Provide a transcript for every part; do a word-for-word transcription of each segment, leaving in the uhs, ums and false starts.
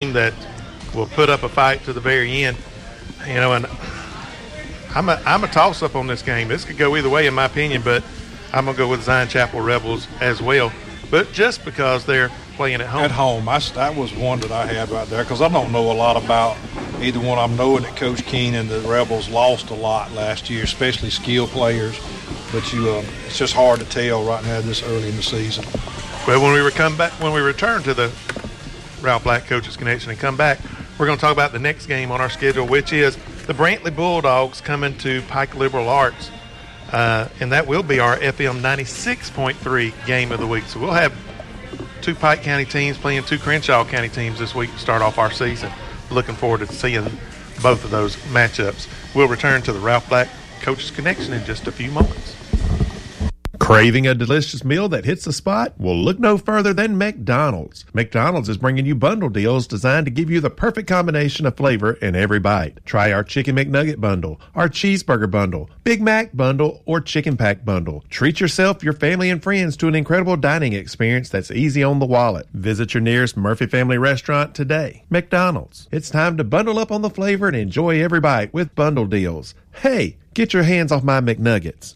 that will put up a fight to the very end. You know, and I'm a, I'm a toss-up on this game. This could go either way in my opinion, but I'm going to go with Zion Chapel Rebels as well. But just because they're playing at home. At home. I, that was one that I had right there because I don't know a lot about either one. I'm knowing that Coach Keene and the Rebels lost a lot last year, especially skilled players. But you, uh, it's just hard to tell right now this early in the season. Well, when we were come back, when we return to the Ralph Black Coaches Connection and come back, we're going to talk about the next game on our schedule, which is the Brantley Bulldogs coming to Pike Liberal Arts. Uh, and that will be our F M ninety-six point three game of the week. So we'll have two Pike County teams playing two Crenshaw County teams this week to start off our season. Looking forward to seeing both of those matchups. We'll return to the Ralph Black Coaches Connection in just a few moments. Craving a delicious meal that hits the spot? Well, look no further than McDonald's. McDonald's is bringing you bundle deals designed to give you the perfect combination of flavor in every bite. Try our Chicken McNugget bundle, our Cheeseburger bundle, Big Mac bundle, or Chicken Pack bundle. Treat yourself, your family, and friends to an incredible dining experience that's easy on the wallet. Visit your nearest Murphy Family Restaurant today. McDonald's. It's time to bundle up on the flavor and enjoy every bite with bundle deals. Hey, get your hands off my McNuggets.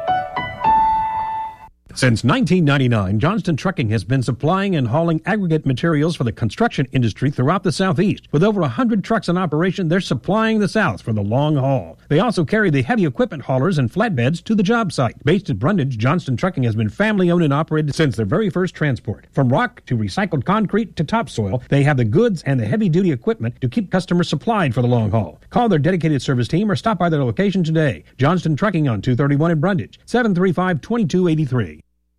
Since nineteen ninety-nine, Johnston Trucking has been supplying and hauling aggregate materials for the construction industry throughout the Southeast. With over one hundred trucks in operation, they're supplying the South for the long haul. They also carry the heavy equipment haulers and flatbeds to the job site. Based at Brundage, Johnston Trucking has been family-owned and operated since their very first transport. From rock to recycled concrete to topsoil, they have the goods and the heavy-duty equipment to keep customers supplied for the long haul. Call their dedicated service team or stop by their location today. Johnston Trucking on two thirty-one in Brundage, seven three five, two two eight three.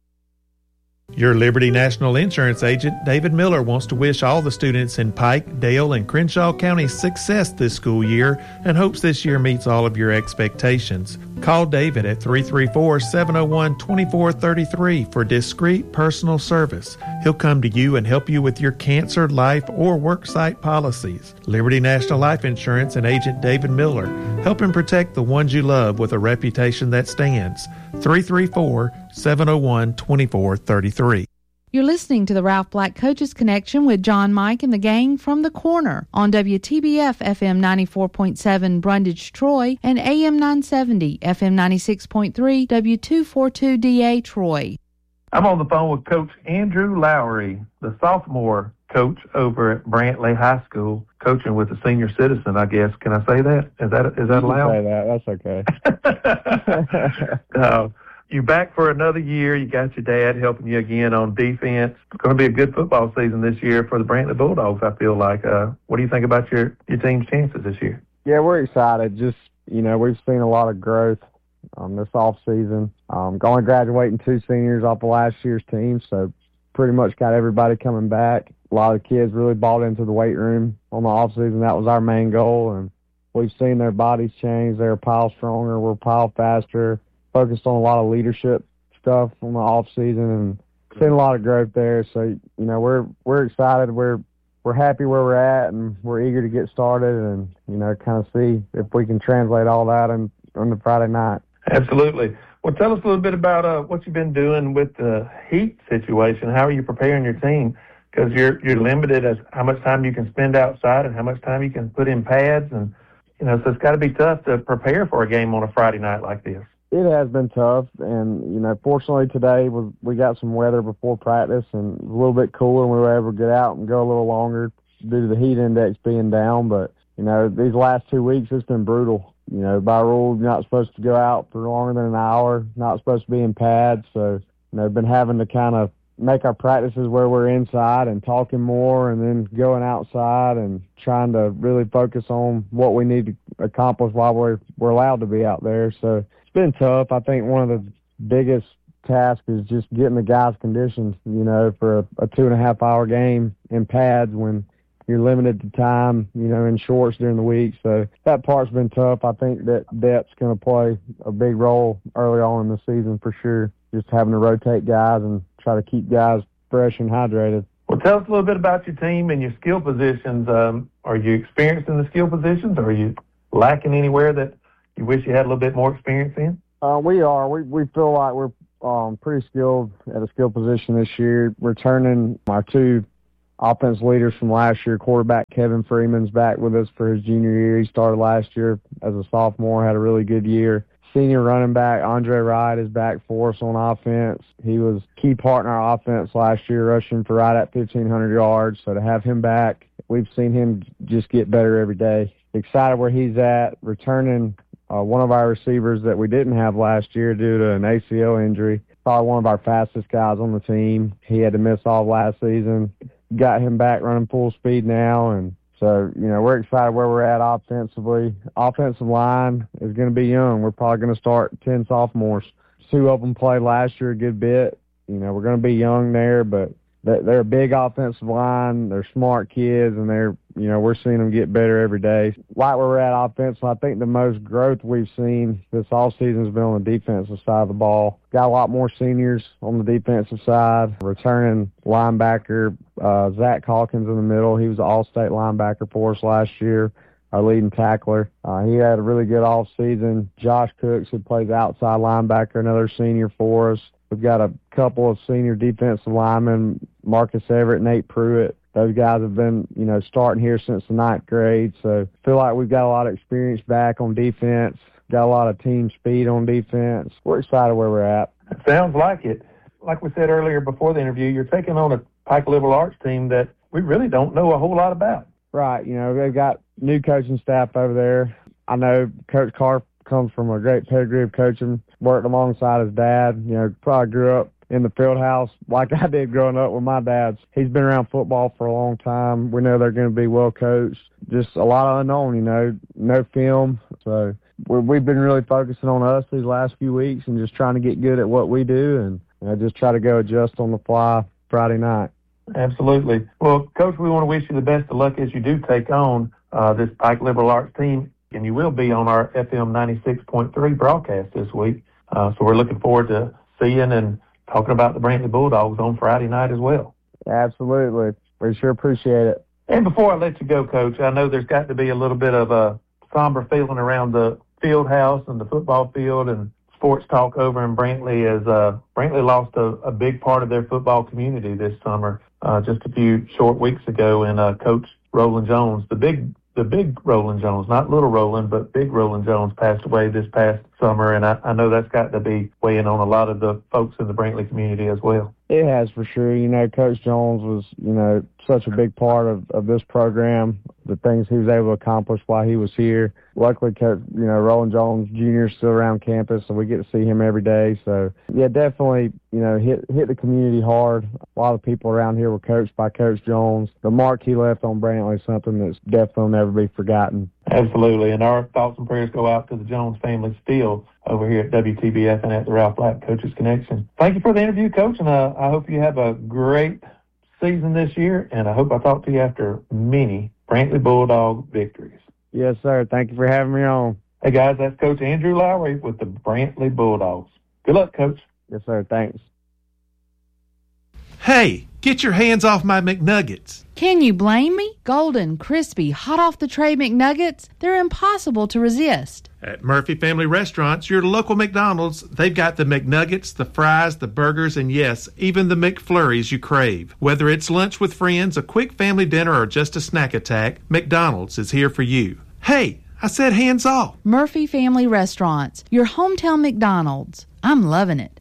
Your Liberty National Insurance agent, David Miller, wants to wish all the students in Pike, Dale, and Crenshaw counties success this school year and hopes this year meets all of your expectations. Call David at three three four, seven zero one, two four three three for discreet personal service. He'll come to you and help you with your cancer, life, or worksite policies. Liberty National Life Insurance and agent David Miller, helping protect the ones you love with a reputation that stands. three three four, seven zero one, two four three three. You're listening to the Ralph Black Coaches Connection with John, Mike, and the gang from the corner on W T B F F M ninety-four point seven Brundage, Troy, and A M nine seventy F M ninety-six point three W two forty-two D A Troy. I'm on the phone with Coach Andrew Lowry, the sophomore coach over at Brantley High School, coaching with the senior citizen, I guess. Can I say that? Is that is that allowed? You can say that. That's okay. uh, You're back for another year. You got your dad helping you again on defense. It's going to be a good football season this year for the Brantley Bulldogs, I feel like. Uh, what do you think about your, your team's chances this year? Yeah, we're excited. Just, you know, we've seen a lot of growth um, this offseason. Um, only graduating two seniors off of last year's team, so pretty much got everybody coming back. A lot of the kids really bought into the weight room on the offseason. That was our main goal, and we've seen their bodies change. They're a pile stronger. We're a pile faster. Focused on a lot of leadership stuff on the off season and seen a lot of growth there. So, you know, we're we're excited. We're we're happy where we're at, and we're eager to get started and, you know, kind of see if we can translate all that in, on the Friday night. Absolutely. Well, tell us a little bit about uh, what you've been doing with the heat situation. How are you preparing your team? Because you're you're limited as how much time you can spend outside and how much time you can put in pads, and you know, so it's got to be tough to prepare for a game on a Friday night like this. It has been tough, and, you know, fortunately today was, we got some weather before practice, and it was a little bit cooler, and we were able to get out and go a little longer due to the heat index being down. But, you know, these last two weeks, it's been brutal. You know, by rule, you're not supposed to go out for longer than an hour, not supposed to be in pads. So, you know, been having to kind of make our practices where we're inside and talking more and then going outside and trying to really focus on what we need to accomplish while we're, we're allowed to be out there. So, been tough. I think one of the biggest tasks is just getting the guys conditioned, you know, for a, a two and a half hour game in pads when you're limited to time, you know, in shorts during the week. So that part's been tough. I think that depth's going to play a big role early on in the season for sure. Just having to rotate guys and try to keep guys fresh and hydrated. Well, tell us a little bit about your team and your skill positions. Um, are you experienced in the skill positions, or are you lacking anywhere that you wish you had a little bit more experience in? Uh, we are. We we feel like we're um, pretty skilled at a skill position this year. Returning our two offense leaders from last year. Quarterback Kevin Freeman's back with us for his junior year. He started last year as a sophomore, had a really good year. Senior running back Andre Wright is back for us on offense. He was key part in our offense last year, rushing for right at fifteen hundred yards. So to have him back, we've seen him just get better every day. Excited where he's at, returning uh, one of our receivers that we didn't have last year due to an A C L injury. Probably one of our fastest guys on the team. He had to miss all of last season. Got him back running full speed now, and so, you know, we're excited where we're at offensively. Offensive line is going to be young. We're probably going to start ten sophomores. Two of them played last year a good bit. You know, we're going to be young there, but they're a big offensive line. They're smart kids, and they're, you know, we're seeing them get better every day. Like where we're at offensively, I think the most growth we've seen this offseason has been on the defensive side of the ball. Got a lot more seniors on the defensive side. Returning linebacker, uh, Zach Calkins in the middle. He was an all-state linebacker for us last year, our leading tackler. Uh, he had a really good offseason. Josh Cooks, who plays outside linebacker, another senior for us. We've got a couple of senior defensive linemen, Marcus Everett, Nate Pruitt. Those guys have been, you know, starting here since the ninth grade. So I feel like we've got a lot of experience back on defense, got a lot of team speed on defense. We're excited where we're at. It sounds like it. Like we said earlier before the interview, you're taking on a Pike Liberal Arts team that we really don't know a whole lot about. Right. You know, they've got new coaching staff over there. I know Coach Carr comes from a great pedigree of coaching, worked alongside his dad, you know, probably grew up in the field house like I did growing up with my dad. He's been around football for a long time. We know they're going to be well coached. Just a lot of unknown, you know, no film. So we're, we've been really focusing on us these last few weeks and just trying to get good at what we do and you know, just try to go adjust on the fly Friday night. Absolutely. Well, Coach, we want to wish you the best of luck as you do take on uh, this Pike Liberal Arts team. And you will be on our F M ninety-six point three broadcast this week. Uh, so we're looking forward to seeing and talking about the Brantley Bulldogs on Friday night as well. Absolutely. We sure appreciate it. And before I let you go, Coach, I know there's got to be a little bit of a somber feeling around the field house and the football field and sports talk over in Brantley as uh, Brantley lost a, a big part of their football community this summer uh, just a few short weeks ago. And uh, Coach Roland Jones, the big The big Roland Jones, not little Roland, but big Roland Jones passed away this past summer, and I, I know that's got to be weighing on a lot of the folks in the Brantley community as well. It has for sure. You know, Coach Jones was, you know, such a big part of, of this program, the things he was able to accomplish while he was here. Luckily, Coach, you know, Roland Jones Junior is still around campus, so we get to see him every day. So, yeah, definitely, you know, hit hit the community hard. A lot of people around here were coached by Coach Jones. The mark he left on Brantley is something that's definitely never be forgotten. Absolutely, and our thoughts and prayers go out to the Jones family still over here at W T B F and at the Ralph Black Coaches Connection. Thank you for the interview, Coach, and uh, I hope you have a great season this year, and I hope I talk to you after many Brantley Bulldog victories. Yes, sir. Thank you for having me on. Hey, guys, that's Coach Andrew Lowry with the Brantley Bulldogs. Good luck, Coach. Yes, sir. Thanks. Hey, get your hands off my McNuggets. Can you blame me? Golden, crispy, hot off the tray McNuggets, they're impossible to resist. At Murphy Family Restaurants, your local McDonald's, they've got the McNuggets, the fries, the burgers, and yes, even the McFlurries you crave. Whether it's lunch with friends, a quick family dinner, or just a snack attack, McDonald's is here for you. Hey, I said hands off. Murphy Family Restaurants, your hometown McDonald's. I'm loving it.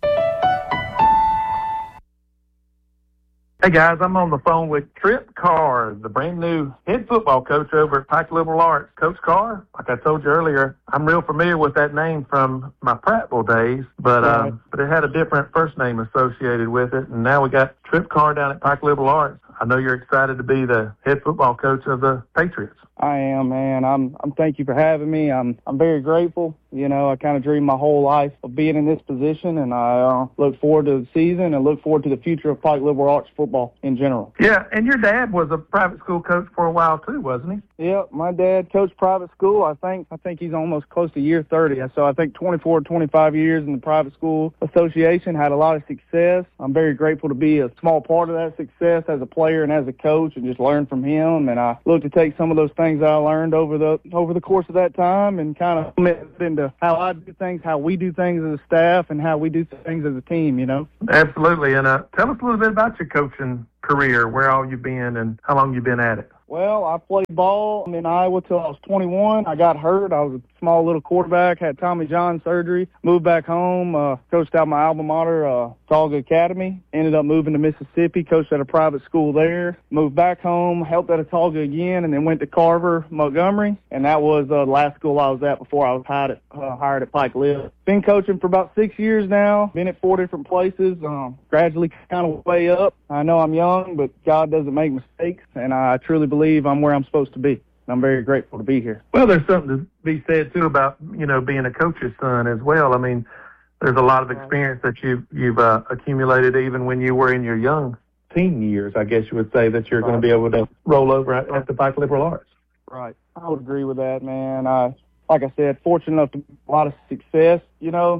Hey, guys, I'm on the phone with Trip Carr, the brand new head football coach over at Pike Liberal Arts. Coach Carr, like I told you earlier, I'm real familiar with that name from my Prattville days, but uh, but it had a different first name associated with it, and now we got Trip Carr down at Pike Liberal Arts. I know you're excited to be the head football coach of the Patriots. I am, man. I'm. I'm. Thank you for having me. I'm. I'm very grateful. You know, I kind of dreamed my whole life of being in this position, and I uh, look forward to the season and look forward to the future of Pike Liberal Arts football in general. Yeah, and your dad was a private school coach for a while too, wasn't he? Yeah, my dad coached private school. I think. I think he's almost close to year thirty. So I think twenty-four, twenty-five years in the private school association, had a lot of success. I'm very grateful to be a small part of that success as a player. player and as a coach and just learn from him. And I look to take some of those things I learned over the over the course of that time and kind of implement it into how I do things, how we do things as a staff, and how we do things as a team, you know? Absolutely. And uh, tell us a little bit about your coaching career, where all you've been and how long you've been at it. Well, I played ball in Iowa till I was twenty-one. I got hurt. I was a small little quarterback, had Tommy John surgery, moved back home, uh, coached out my alma mater, uh, Talga Academy, ended up moving to Mississippi, coached at a private school there, moved back home, helped at a Talga again, and then went to Carver, Montgomery, and that was uh, the last school I was at before I was hired at, uh, hired at Pike Live. Been coaching for about six years now, been at four different places, um, gradually kind of way up. I know I'm young, but God doesn't make mistakes, and I truly believe I'm where I'm supposed to be. And I'm very grateful to be here. Well, there's something to be said, too, about, you know, being a coach's son as well. I mean, there's a lot of experience that you've, you've uh, accumulated even when you were in your young teen years, I guess you would say, that you're right. going to be able to roll over at, at the Pike Liberal Arts. Right. I would agree with that, man. I, like I said, fortunate enough to have a lot of success, you know,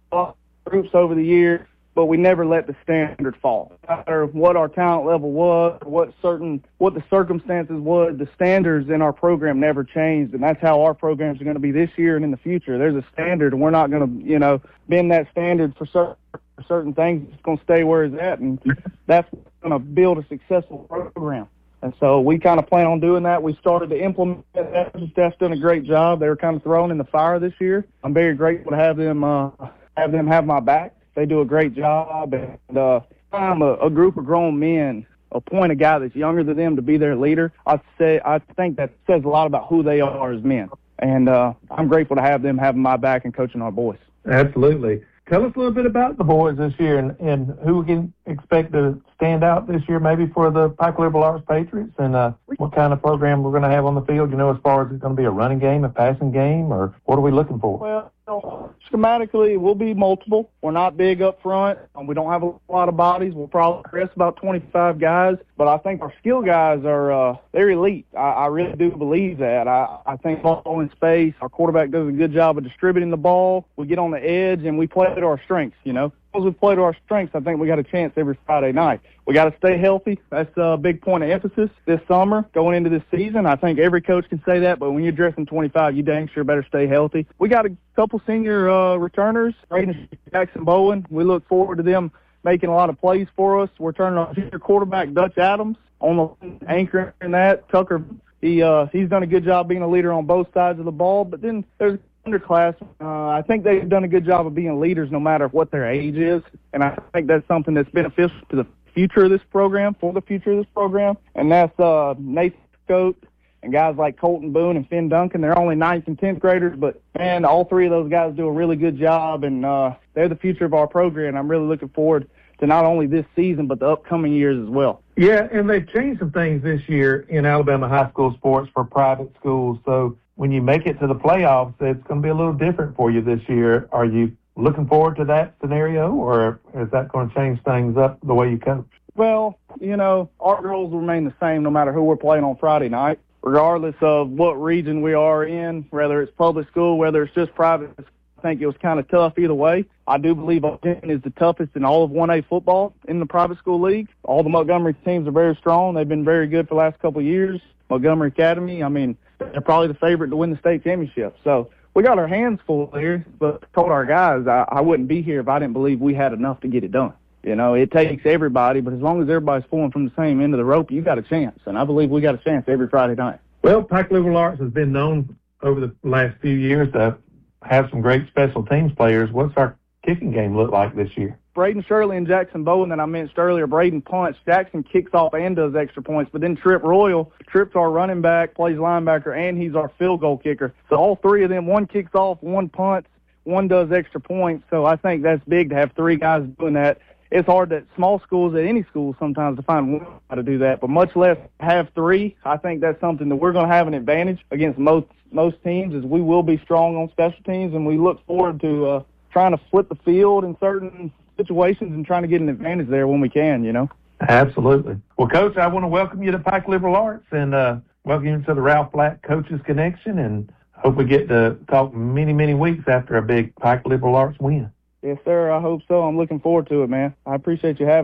groups over the years, but we never let the standard fall. No matter what our talent level was, what certain, what the circumstances was, the standards in our program never changed, and that's how our programs are going to be this year and in the future. There's a standard, and we're not going to, you know, bend that standard for certain, for certain things. It's going to stay where it's at, and that's going to build a successful program. And so we kind of plan on doing that. We started to implement that. The staff's done a great job. They were kind of thrown in the fire this year. I'm very grateful to have them uh, have them have my back. They do a great job, and uh, I'm a, a group of grown men appoint a guy that's younger than them to be their leader. I say I think that says a lot about who they are as men, and uh, I'm grateful to have them having my back and coaching our boys. Absolutely. Tell us a little bit about the boys this year and, and who we can expect to stand out this year maybe for the Pike Liberal Arts Patriots, and uh, what kind of program we're going to have on the field, you know, as far as it's going to be a running game, a passing game, or what are we looking for? Well, schematically, we'll be multiple. We're not big up front. Um, we don't have a lot of bodies. We'll probably press about twenty-five guys, but I think our skill guys are uh, they're elite. I, I really do believe that. I, I think ball in space, our quarterback does a good job of distributing the ball. We get on the edge, and we play to our strengths, you know. As we play to our strengths, I think we got a chance every Friday night. We got to stay healthy. That's a big point of emphasis this summer going into this season. I think every coach can say that, but when you're dressing twenty-five, you dang sure better stay healthy. We got a couple senior uh, returners, Braden Jackson Bowen. We look forward to them making a lot of plays for us. We're turning on senior quarterback Dutch Adams on the anchor in that. Tucker, he uh, he's done a good job being a leader on both sides of the ball. But then there's underclass. Uh, I think they've done a good job of being leaders no matter what their age is, and I think that's something that's beneficial to the future of this program, for the future of this program, and that's uh, Nathan Scott and guys like Colton Boone and Finn Duncan. They're only ninth and tenth graders, but, man, all three of those guys do a really good job, and uh, they're the future of our program. I'm really looking forward to not only this season but the upcoming years as well. Yeah, and they've changed some things this year in Alabama high school sports for private schools, so when you make it to the playoffs, it's going to be a little different for you this year. Are you looking forward to that scenario, or is that going to change things up the way you coach? Well, you know, our goals remain the same no matter who we're playing on Friday night, regardless of what region we are in, whether it's public school, whether it's just private. I think it was kind of tough either way. I do believe Ogden is the toughest in all of one A football in the private school league. All the Montgomery teams are very strong. They've been very good for the last couple of years. Montgomery Academy, I mean, they're probably the favorite to win the state championship. So we got our hands full here, but told our guys I, I wouldn't be here if I didn't believe we had enough to get it done. You know, it takes everybody, but as long as everybody's pulling from the same end of the rope, you got a chance. And I believe we got a chance every Friday night. Well, Pike Liberal Arts has been known over the last few years to have some great special teams players. What's our kicking game look like this year? Braden Shirley and Jackson Bowen that I mentioned earlier, Braden punts, Jackson kicks off and does extra points, but then Trip Royal, Trip's our running back, plays linebacker, and he's our field goal kicker. So all three of them, one kicks off, one punts, one does extra points. So I think that's big to have three guys doing that. It's hard at small schools, at any school sometimes, to find one how to do that, but much less have three. I think that's something that we're going to have an advantage against most most teams, is we will be strong on special teams, and we look forward to uh, trying to flip the field in certain situations and trying to get an advantage there when we can, you know. Absolutely. Well, Coach, I want to welcome you to Pike Liberal Arts and uh, welcome you to the Ralph Black Coaches Connection, and hope we get to talk many, many weeks after a big Pike Liberal Arts win. Yes, sir. I hope so. I'm looking forward to it, man. I appreciate you having me.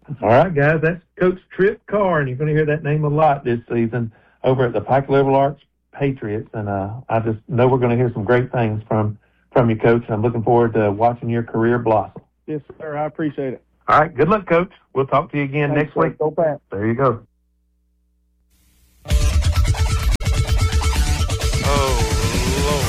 All right, guys, that's Coach Trip Carr, and you're going to hear that name a lot this season over at the Pike Liberal Arts Patriots. And uh, I just know we're going to hear some great things from, from you, Coach, and I'm looking forward to watching your career blossom. Yes, sir. I appreciate it. All right, good luck, Coach. We'll talk to you again Thanks, next week. sir. Go Pat. There you go. Oh, Lord.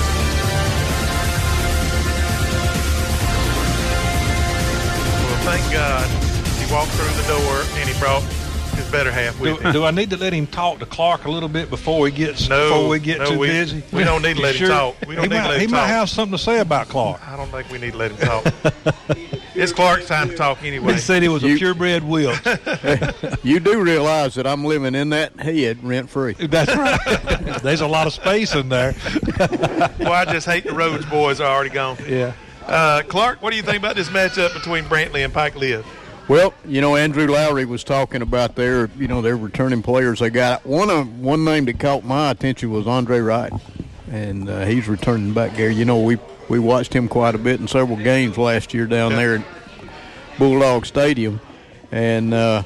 Well, thank God he walked through the door and he brought his better half with Do, him. do I need to let him talk to Clark a little bit before he gets No, before we get no, too we- busy? we don't need to You let him sure? talk. We don't he need to might, let he him might talk. have something to say about Clark. I don't think we need to let him talk. It's Clark's time to talk anyway. He said he was a You- purebred Wilkes. You do realize that I'm living in that head rent-free. That's right. There's a lot of space in there. Well, I just hate the Rhodes boys are already gone. Yeah. Uh, Clark, what do you think about this matchup between Brantley and Pike Live? Well, you know, Andrew Lowry was talking about their, you know, their returning players they got. One of one name that caught my attention was Andre Wright, and uh, he's returning back there. You know, we we watched him quite a bit in several games last year down Yeah. there at Bulldog Stadium, and uh,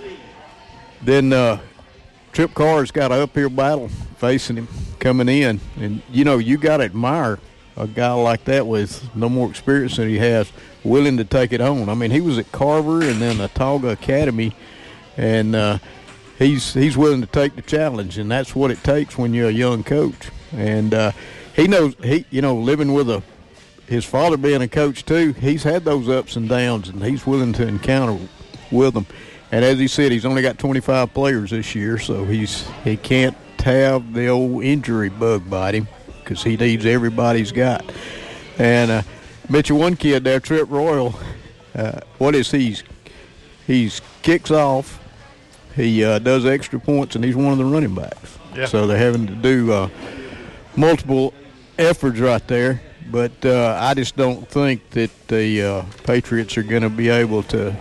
then uh, Trip Carr's got an uphill battle facing him coming in, and you know, you got to admire a guy like that with no more experience than he has, willing to take it on. I mean, he was at Carver and then Atauga Academy, and uh, he's he's willing to take the challenge, and that's what it takes when you're a young coach. And uh, he knows he, you know, living with a his father being a coach too, he's had those ups and downs, and he's willing to encounter with them. And as he said, he's only got twenty-five players this year, so he's he can't have the old injury bug bite him, because he needs everybody he's got. And uh, bet you one kid there, Trip Royal, uh, what is he's he's kicks off, he uh, does extra points, and he's one of the running backs. Yeah. So they're having to do uh, multiple efforts right there. But uh, I just don't think that the uh, Patriots are going to be able to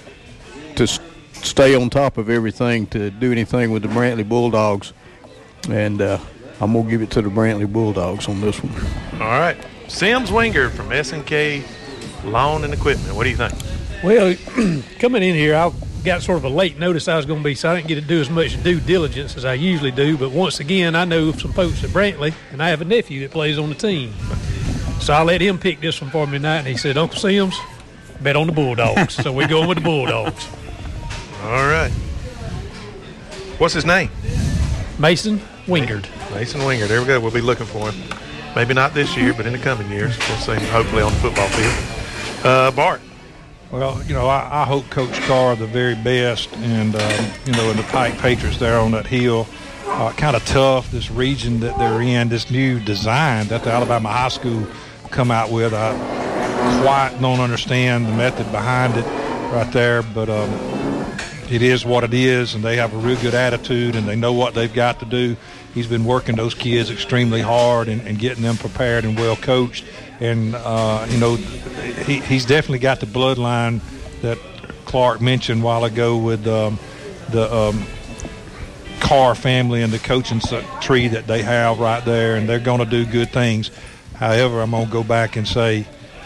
to s- stay on top of everything to do anything with the Brantley Bulldogs. And uh, I'm going to give it to the Brantley Bulldogs on this one. All right. Sims Winger from S and K Lawn and Equipment. What do you think? Well, coming in here, I got sort of a late notice I was going to be, so I didn't get to do as much due diligence as I usually do. But once again, I know some folks at Brantley, and I have a nephew that plays on the team. So I let him pick this one for me tonight, and he said, Uncle Sims, bet on the Bulldogs. So we're going with the Bulldogs. All right. What's his name? Mason Wingard. Mason Winger. There we go. We'll be looking for him. Maybe not this year, but in the coming years. We'll see him hopefully on the football field. Uh, Bart. Well, you know, I, I hope Coach Carr the very best, and uh, you know, and the Pike Patriots there on that hill, uh, kind of tough. This region that they're in, this new design that the Alabama High School come out with, I quite don't understand the method behind it right there, but um, it is what it is, and they have a real good attitude, and they know what they've got to do. He's been working those kids extremely hard and, and getting them prepared and well coached. And, uh, you know, he, he's definitely got the bloodline that Clark mentioned a while ago with um, the um, Carr family and the coaching tree that they have right there, and they're going to do good things. However, I'm going to go back and say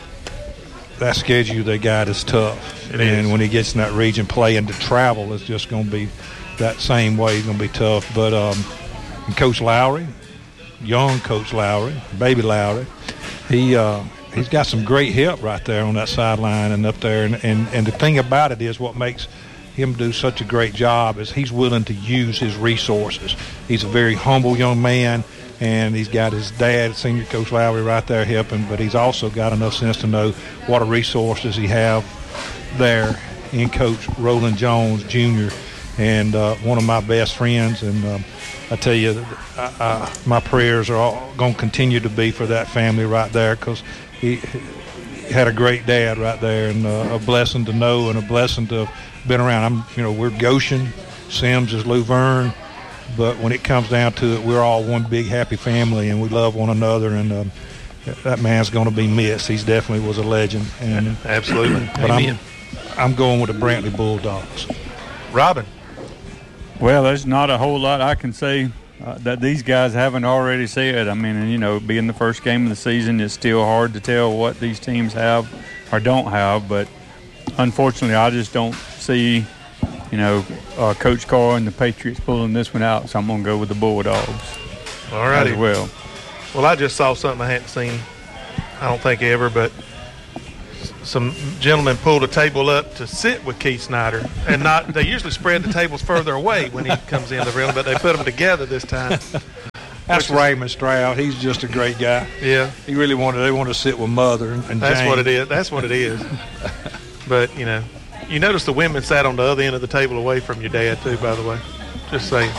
that schedule they got is tough. It and is. when he gets in that region play and to travel, it's just going to be that same way. It's going to be tough. But um, and Coach Lowry, young Coach Lowry, baby Lowry, he uh, he's got some great help right there on that sideline and up there. And, and, and the thing about it is what makes him do such a great job is he's willing to use his resources. He's a very humble young man, and he's got his dad, Senior Coach Lowry, right there helping, but he's also got enough sense to know what resources he have there in Coach Roland Jones Junior, and uh, one of my best friends. And um, I tell you, I, I, my prayers are all going to continue to be for that family right there, because he, he had a great dad right there, and uh, a blessing to know and a blessing to have been around. I'm, you know, we're Goshen, Sims is Luverne, but when it comes down to it, we're all one big happy family, and we love one another. And um, that man's going to be missed. He's definitely was a legend. And Absolutely. but Amen. I'm, I'm going with the Brantley Bulldogs. Robin. Well, there's not a whole lot I can say uh, that these guys haven't already said. I mean, you know, being the first game of the season, it's still hard to tell what these teams have or don't have. But unfortunately, I just don't see, you know, uh, Coach Carr and the Patriots pulling this one out, so I'm going to go with the Bulldogs. All righty. As well. Well, I just saw something I hadn't seen, I don't think ever, but some gentlemen pulled a table up to sit with Keith Snyder, and not they usually spread the tables further away when he comes in the room, but they put them together this time. That's Raymond Stroud. He's just a great guy. Yeah. He really wanted, they wanted to sit with Mother and, and That's Jane. what it is. That's what it is. But, you know, you notice the women sat on the other end of the table away from your dad, too, by the way. Just saying.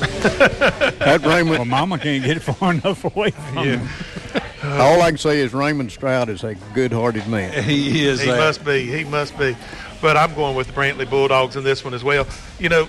That Raymond. Well, Mama can't get far enough away from Yeah. him. All I can say is Raymond Stroud is a good-hearted man. He is. He that. must be. He must be. But I'm going with the Brantley Bulldogs in this one as well. You know,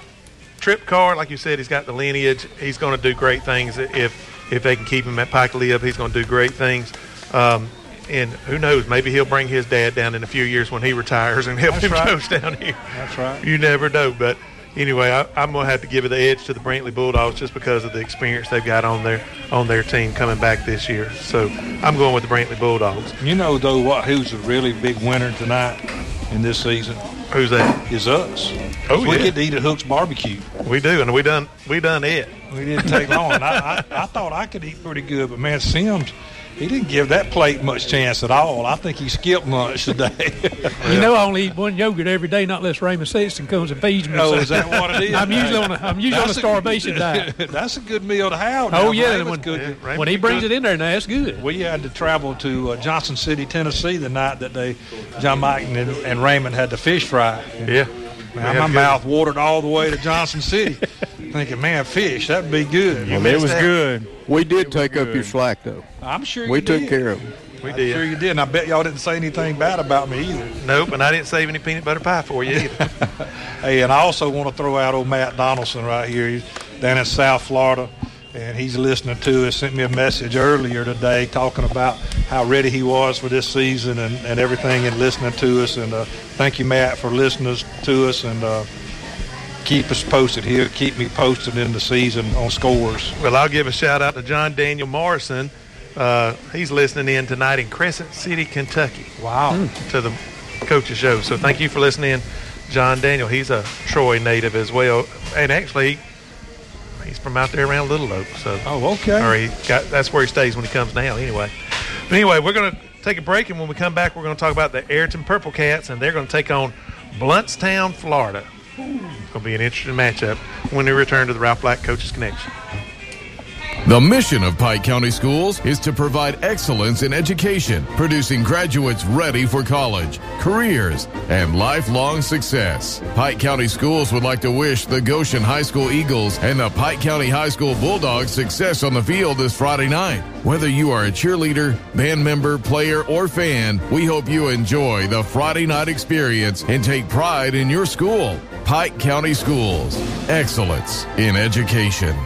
Trip Carr, like you said, he's got the lineage. He's going to do great things if if they can keep him at Pike Lib. He's going to do great things. Um, and who knows, maybe he'll bring his dad down in a few years when he retires and help That's him right. coach down here. That's right. You never know. But anyway, I, I'm going to have to give it the edge to the Brantley Bulldogs just because of the experience they've got on their on their team coming back this year. So I'm going with the Brantley Bulldogs. You know, though, what? Who's a really big winner tonight in this season? Who's that? Is us. Oh, we yeah. get to eat at Hook's Barbecue. We do, and we done we done it. We didn't take long. I, I, I thought I could eat pretty good, but, man, Sims, he didn't give that plate much chance at all. I think he skipped lunch today. You know, I only eat one yogurt every day, not unless Raymond Sexton comes and feeds me. Oh, so is that what it is? I'm usually on a, I'm usually on a That's starvation diet. That's a good meal to have. Oh, Now, yeah. Raymond's When, good. Raymond when he could brings cook. it in there, now that's good. We had to travel to uh, Johnson City, Tennessee the night that they, John Mike and, and Raymond had the fish fry. Yeah. Man, my mouth watered all the way to Johnson City, thinking, man, fish, that'd be good. Well, it was good. We did take up your slack, though. I'm sure We you took did. care of him. We I'm did. sure you did, and I bet y'all didn't say anything bad about me either. Nope, and I didn't save any peanut butter pie for you either. Hey, and I also want to throw out old Matt Donaldson right here. He's down in South Florida, and he's listening to us. Sent me a message earlier today talking about how ready he was for this season and, and everything and listening to us. And uh, thank you, Matt, for listening to us, and uh, keep us posted here. Keep me posted in the season on scores. Well, I'll give a shout out to John Daniel Morrison. Uh, he's listening in tonight in Crescent City, Kentucky. Wow. To the coach's show. So thank you for listening, John Daniel. He's a Troy native as well. And actually, he's from out there around Little Oak. So, Oh, okay. or he got, that's where he stays when he comes now anyway. But anyway, we're going to take a break, and when we come back, we're going to talk about the Ayrton Purple Cats, and they're going to take on Bluntstown, Florida. It's going to be an interesting matchup when we return to the Ralph Black Coaches Connection. The mission of Pike County Schools is to provide excellence in education, producing graduates ready for college, careers, and lifelong success. Pike County Schools would like to wish the Goshen High School Eagles and the Pike County High School Bulldogs success on the field this Friday night. Whether you are a cheerleader, band member, player, or fan, we hope you enjoy the Friday night experience and take pride in your school. Pike County Schools, excellence in education.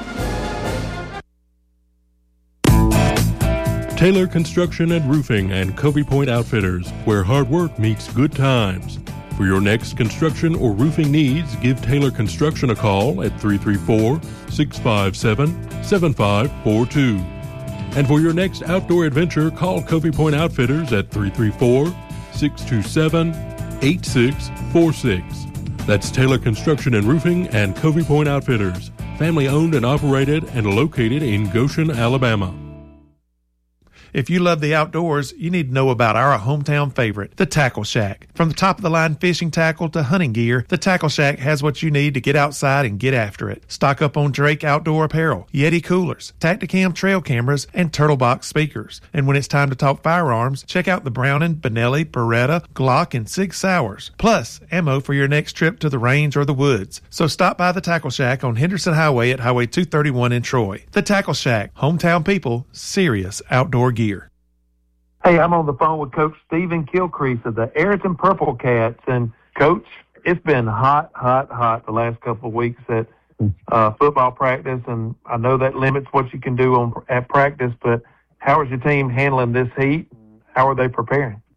Taylor Construction and Roofing and Covey Point Outfitters, where hard work meets good times. For your next construction or roofing needs, give Taylor Construction a call at three three four, six five seven, seven five four two. And for your next outdoor adventure, call Covey Point Outfitters at three three four, six two seven, eight six four six. That's Taylor Construction and Roofing and Covey Point Outfitters, family owned and operated and located in Goshen, Alabama. If you love the outdoors, you need to know about our hometown favorite, the Tackle Shack. From the top-of-the-line fishing tackle to hunting gear, the Tackle Shack has what you need to get outside and get after it. Stock up on Drake outdoor apparel, Yeti coolers, Tacticam trail cameras, and Turtle Box speakers. And when it's time to talk firearms, check out the Browning, Benelli, Beretta, Glock, and Sig Sauers. Plus, ammo for your next trip to the range or the woods. So stop by the Tackle Shack on Henderson Highway at Highway two thirty-one in Troy. The Tackle Shack, hometown people, serious outdoor gear. Hey, I'm on the phone with Coach Stephen Kilcrease of the Ayrton Purple Cats. And, Coach, it's been hot, hot, hot the last couple of weeks at uh, football practice, and I know that limits what you can do on at practice, but how is your team handling this heat? How are they preparing?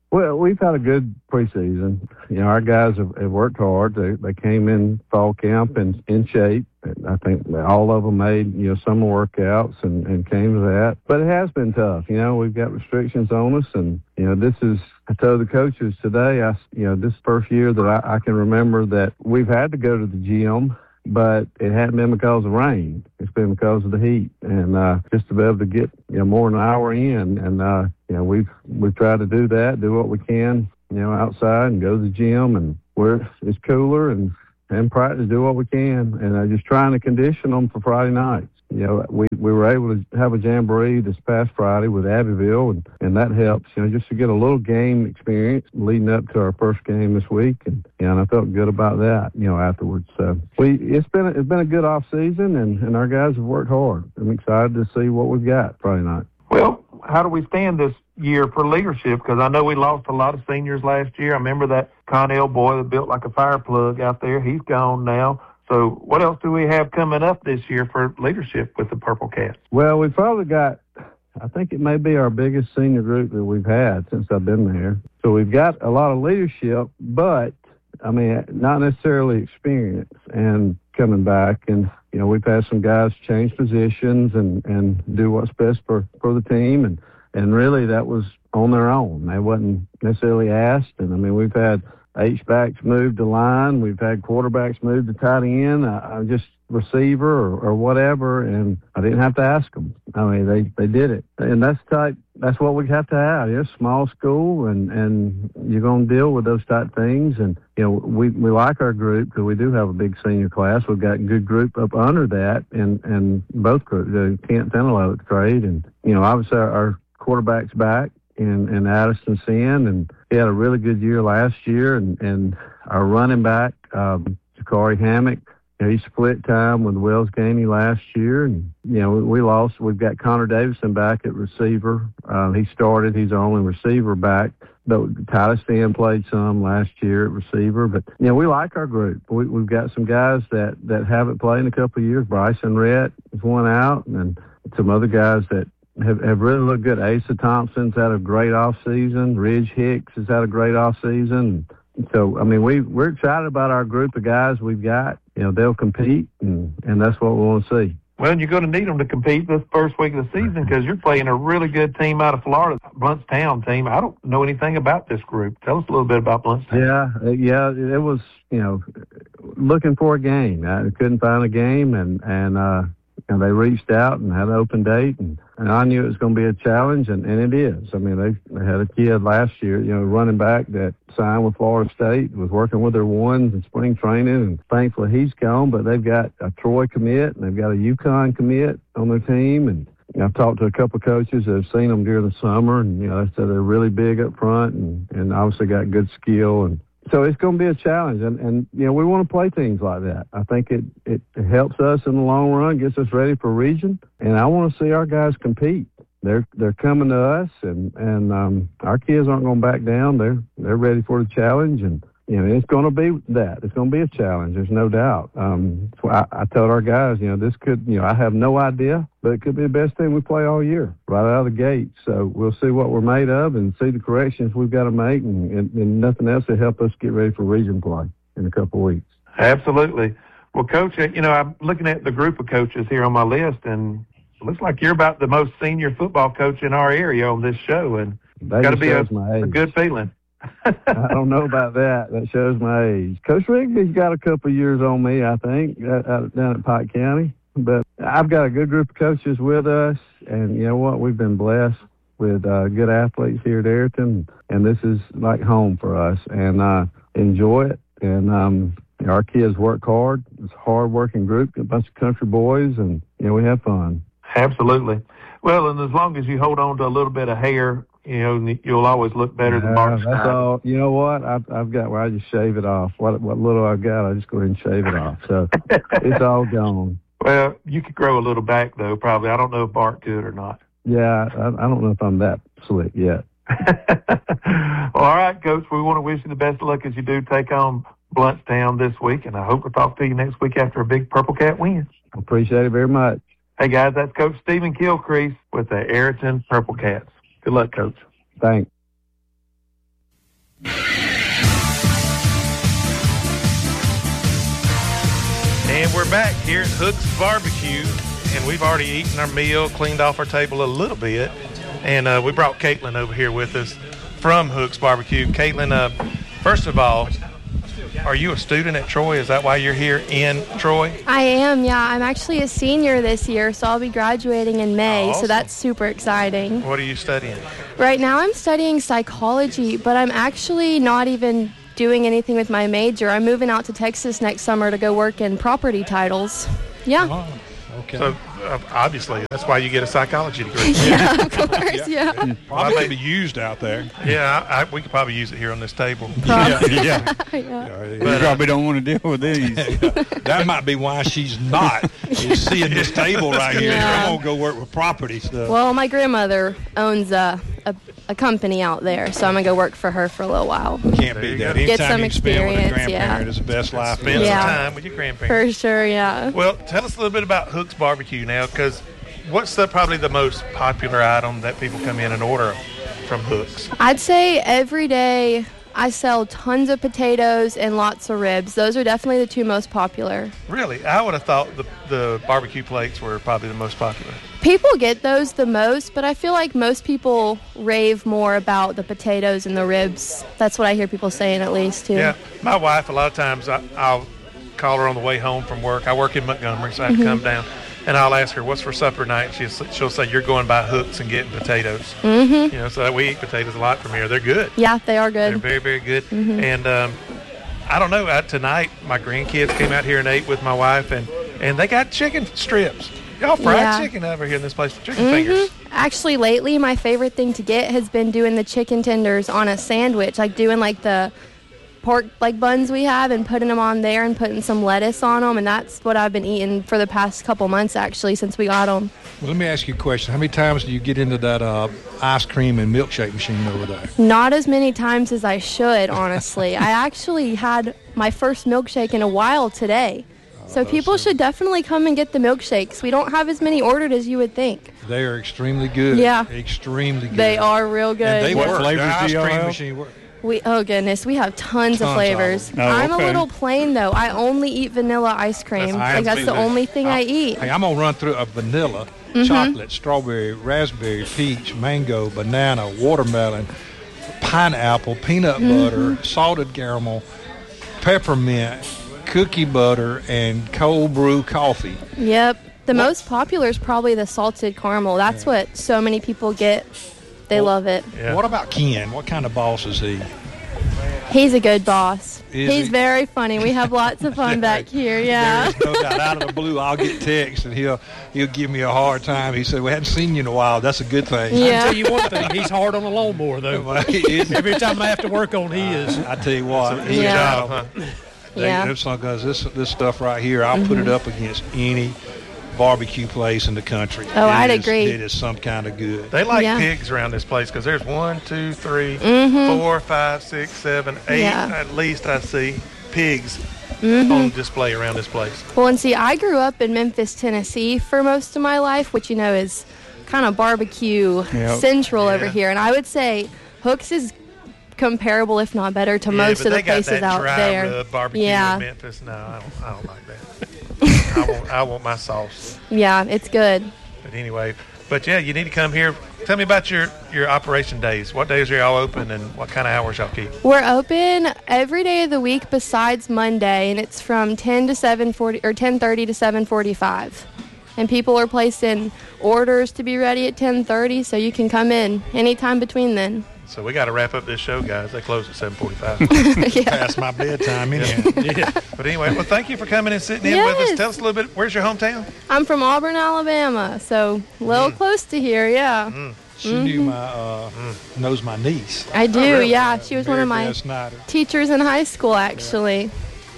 Well, we've had a good preseason. You know, our guys have, have worked hard. They, they came in fall camp in, in shape. I think all of them made, you know, summer workouts and, and came to that. But it has been tough. You know, we've got restrictions on us. And, you know, this is, I told the coaches today, I, you know, this first year that I, I can remember that we've had to go to the gym, but it hadn't been because of rain. It's been because of the heat. And uh, just to be able to get, you know, more than an hour in. And, uh, you know, we've, we've tried to do that, do what we can, you know, outside and go to the gym. And where it's cooler and, and practice, do what we can. And uh, just trying to condition them for Friday nights. You know, we, we were able to have a jamboree this past Friday with Abbeville, and, and that helps, you know, just to get a little game experience leading up to our first game this week. And, you know, and I felt good about that, you know, afterwards. So we, it's been, it's been a good off season, and, and our guys have worked hard. I'm excited to see what we've got Friday night. Well, how do we stand this year for leadership? Because I know we lost a lot of seniors last year. I remember that Connell boy that built like a fire plug out there. He's gone now. So what else do we have coming up this year for leadership with the Purple Cats? Well, we've probably got, I think it may be our biggest senior group that we've had since I've been there. So we've got a lot of leadership, but, I mean, not necessarily experience and coming back. And, you know, we've had some guys change positions and, and do what's best for, for the team. And, and really that was on their own. They wasn't necessarily asked. And, I mean, we've had H-backs moved to line. We've had quarterbacks moved to tight end, uh, just receiver or, or whatever, and I didn't have to ask them. I mean, they, they did it. And that's type, that's what we have to have. It's a small school, and, and you're going to deal with those type things. And, you know, we, we like our group because we do have a big senior class. We've got a good group up under that, and, and both groups, the Kent and Lowick trade. And, you know, obviously our, our quarterback's back. And, and Addison Sin, and he had a really good year last year. And, and our running back, um, Jakari Hammock, you know, he split time with Wells Gainey last year. And, you know, we, we lost. We've got Connor Davison back at receiver. Uh, he started. He's our only receiver back. But Titus Sin played some last year at receiver. But, you know, we like our group. We, we've got some guys that, that haven't played in a couple of years. Bryson Rhett is one out, and some other guys that Have, have really looked good. Asa Thompson's had a great off season. Ridge Hicks has had a great off season. So, I mean, we, we're excited about our group of guys we've got. You know, they'll compete, and, and that's what we want to see. Well, you're going to need them to compete this first week of the season because you're playing a really good team out of Florida, Bluntstown team. I don't know anything about this group. Tell us a little bit about Bluntstown. Yeah, yeah, it was, you know, looking for a game. I couldn't find a game, and, and, uh, and they reached out and had an open date, and, and I knew it was going to be a challenge, and, and it is. I mean, they, they had a kid last year, you know, running back that signed with Florida State, was working with their ones in spring training, and thankfully he's gone, but they've got a Troy commit, and they've got a UConn commit on their team, and you know, I've talked to a couple of coaches that have seen them during the summer, and, you know, they said they're really big up front and, and obviously got good skill, and so it's going to be a challenge, and, and you know, we want to play things like that. I think it, it helps us in the long run, gets us ready for region, and I want to see our guys compete. They're they're coming to us, and and um, our kids aren't going to back down. They're they're ready for the challenge, and you know, it's going to be that. It's going to be a challenge. There's no doubt. Um, so I, I told our guys, you know, this could, you know, I have no idea, but it could be the best thing we play all year, right out of the gate. So we'll see what we're made of and see the corrections we've got to make, and, and, and nothing else to help us get ready for region play in a couple of weeks. Absolutely. Well, Coach, you know, I'm looking at the group of coaches here on my list, and it looks like you're about the most senior football coach in our area on this show, and it's got to be a, a good feeling. I don't know about that. That shows my age. Coach Rigby's got a couple of years on me, I think, out, down at Pike County. But I've got a good group of coaches with us, and you know what? We've been blessed with uh, good athletes here at Ayrton, and this is like home for us, and uh, enjoy it. And um, our kids work hard. It's a hard-working group, a bunch of country boys, and you know, we have fun. Absolutely. Well, and as long as you hold on to a little bit of hair, you know, you'll always look better than Mark Schneider. That's all. You know what? I've, I've got where I just shave it off. What what little I've got, I just go ahead and shave it off. So it's all gone. Well, you could grow a little back, though, probably. I don't know if Bart could or not. Yeah, I, I don't know if I'm that slick yet. Well, all right, Coach, we want to wish you the best of luck as you do take on Bluntstown this week, and I hope we'll talk to you next week after a big Purple Cat win. Appreciate it very much. Hey, guys, that's Coach Stephen Kilcrease with the Ayrton Purple Cats. Good luck, Coach. Thanks. And we're back here at Hook's Barbecue, and we've already eaten our meal, cleaned off our table a little bit, and uh, we brought Caitlin over here with us from Hook's Barbecue. Caitlin, uh, first of all, are you a student at Troy? Is that why you're here in Troy? I am, yeah. I'm actually a senior this year, so I'll be graduating in May, Oh, awesome. so that's super exciting. What are you studying? Right now I'm studying psychology, but I'm actually not even doing anything with my major. I'm moving out to Texas next summer to go work in property titles. Yeah. Oh, okay. So, uh, obviously, that's why you get a psychology degree. Yeah, of course, yeah. yeah. Probably could be used out there. Yeah, I, I, we could probably use it here on this table. Yeah, yeah. yeah. You probably don't want to deal with these. That might be why she's not. She's seeing this table right here. Yeah. I'm going to go work with property stuff. Well, my grandmother owns a, a, a company out there, so I'm going to go work for her for a little while. Can't beat that. Get Anytime some you can spend with a experience, grandparent yeah. is the best life. Spend Yeah. some time with your grandparents. For sure, yeah. Well, tell us a little bit about Hook's Barbecue now, because what's the probably the most popular item that people come in and order from Hook's? I'd say every day I sell tons of potatoes and lots of ribs. Those are definitely the two most popular. Really? I would have thought the, the barbecue plates were probably the most popular. People get those the most, but I feel like most people rave more about the potatoes and the ribs. That's what I hear people saying, at least, too. Yeah. My wife, a lot of times, I, I'll call her on the way home from work. I work in Montgomery, so I have Mhm. to come down. And I'll ask her, what's for supper tonight? She'll, she'll say, you're going by Hook's and getting potatoes. Mhm. You know, so we eat potatoes a lot from here. They're good. Yeah, they are good. They're very, very good. Mhm. And um, I don't know, uh, tonight my grandkids came out here and ate with my wife, and, and they got chicken strips. Y'all fried Yeah. chicken over here in this place, chicken Mhm. fingers. Actually, lately, my favorite thing to get has been doing the chicken tenders on a sandwich, like doing like the pork like buns we have and putting them on there and putting some lettuce on them, and that's what I've been eating for the past couple months, actually, since we got them. Well, let me ask you a question. How many times do you get into that uh, ice cream and milkshake machine over there? Not as many times as I should, honestly. I actually had my first milkshake in a while today. So people should definitely come and get the milkshakes. We don't have as many ordered as you would think. They are extremely good. Yeah. Extremely good. They are real good. And they yeah. work. Their ice do y'all cream have? machine work. We oh goodness, we have tons, Tons of of flavors. them. Oh, I'm okay. a little plain though. I only eat vanilla ice cream. I like that's the absolutely- only thing I eat. Hey, I'm going to run through a vanilla, Mhm. chocolate, strawberry, raspberry, peach, mango, banana, watermelon, pineapple, peanut Mhm. butter, salted caramel, peppermint, cookie butter, and cold brew coffee. Yep. The most popular is probably the salted caramel. That's what so many people get. They love it. What about Ken? What kind of boss is he? He's a good boss. Is He's he? very funny. We have lots of fun back here. Yeah. There's no doubt. Out of the blue, I'll get text and he'll he'll give me a hard time. He said, "We hadn't seen you in a while. That's a good thing." I can tell you one thing, he's hard on the lawnmower, though. Well, he is. Every time I have to work on, he is. I tell you what, It's a he's job, out huh? They, Yeah. This song goes, this this stuff right here, I'll put it Mhm. up against any barbecue place in the country. Oh, It I'd is- agree. It is some kind of good. They like Yeah. pigs around this place because there's one, two, three, Mhm. four, five, six, seven, eight, Yeah. at least I see pigs Mhm. on display around this place. Well, and see, I grew up in Memphis, Tennessee for most of my life, which, you know, is kind of barbecue Yep. central over Yeah. here. And I would say Hook's is comparable, if not better, to Yeah, most but of the they got places that out dry there. rub barbecue yeah. in Memphis. No, I don't, I don't like that. I want, I want my sauce. Yeah, it's good. But anyway, but yeah, you need to come here. Tell me about your, your operation days. What days are y'all open and what kind of hours y'all keep? We're open every day of the week besides Monday, and it's from ten to seven forty or ten thirty to seven forty-five. And people are placing orders to be ready at ten thirty, so you can come in anytime between then. So we got to wrap up this show, guys. They close at seven forty-five. Past my bedtime, anyhow. Yeah. But anyway, well, thank you for coming and sitting in with us. Yes. Tell us a little bit. Where's your hometown? I'm from Auburn, Alabama, so a little close to here, yeah. She knew Mhm. my, uh, knows my niece. I do, Oh, really? yeah. She was one Mary of my Beth Snyder. teachers in high school, actually.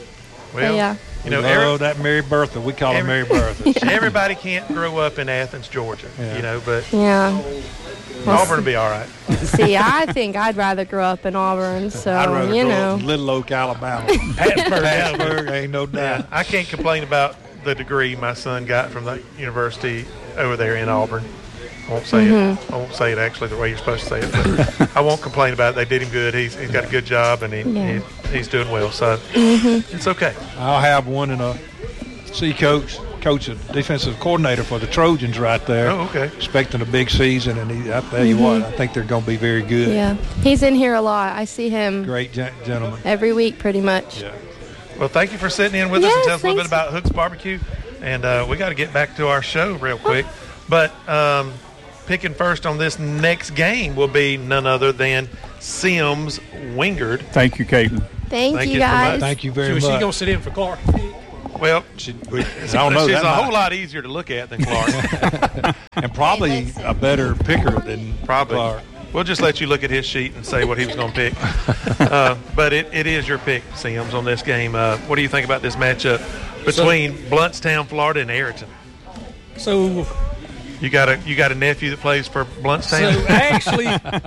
Well, yeah. you know, we every- love that Mary Bertha. We call her Mary Bertha. everybody can't grow up in Athens, Georgia, Yeah. you know, but Yeah. Well, Auburn will be all right. See, I think I'd rather grow up in Auburn, I'd so, rather you grow know. up in Little Oak, Alabama. Hattiesburg, Hattiesburg, ain't no Yeah, doubt. I can't complain about the degree my son got from the university over there in Auburn. I won't say Mm-hmm. it. I won't say it actually the way you're supposed to say it, but I won't complain about it. They did him good. He's he's got a good job, and he, Yeah. he he's doing well. So Mm-hmm. it's okay. I'll have one and a see coach, coach, a defensive coordinator for the Trojans right there. Oh, okay. Expecting a big season, and he, I tell you Mhm. what, I think they're going to be very good. Yeah, he's in here a lot. I see him Great gen- gentleman. every week pretty much. Yeah. Well, thank you for sitting in with us Yes, and tell us a little bit thanks. about Hooks Barbecue. And uh, we got to get back to our show real quick. But um, picking first on this next game will be none other than Sims Wingard. Thank you, Caitlin. Thank, Thank you you so guys. much. Thank you very So is much. she going to sit in for Clark? Well, She, we, I don't know. she's that a might- whole lot easier to look at than Clark. and probably a better picker than Probably. Clark. We'll just let you look at his sheet and say what he was going to pick. uh, but it, it is your pick, Sims, on this game. Uh, what do you think about this matchup between Bluntstown, Florida, and Ayrton? So, You got a you got a nephew that plays for Bluntstown? so actually,